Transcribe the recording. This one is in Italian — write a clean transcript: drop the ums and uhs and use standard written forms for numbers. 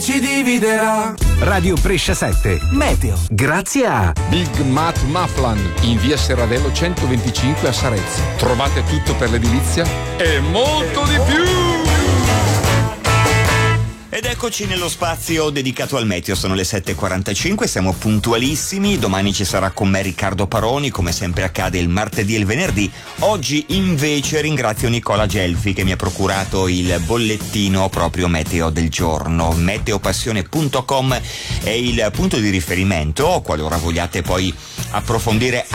ci dividerà. Radio Brescia 7 Meteo, grazie a Big Mat Maflan in via Serradello 125 a Sarezzo. Trovate tutto per l'edilizia e molto di più. Ed eccoci nello spazio dedicato al meteo, sono le 7.45, siamo puntualissimi, domani ci sarà con me Riccardo Paroni, come sempre accade il martedì e il venerdì. Oggi invece ringrazio Nicola Gelfi che mi ha procurato il bollettino proprio meteo del giorno. Meteopassione.com è il punto di riferimento, qualora vogliate poi approfondire